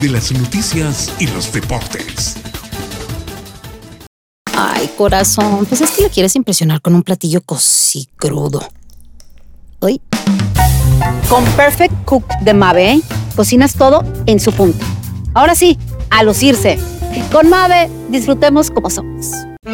de las noticias y los deportes. Ay, corazón, pues es que lo quieres impresionar con un platillo cosí crudo. Uy. Con Perfect Cook de Mave, cocinas todo en su punto. Ahora sí, a lucirse. Con Mave, disfrutemos como somos.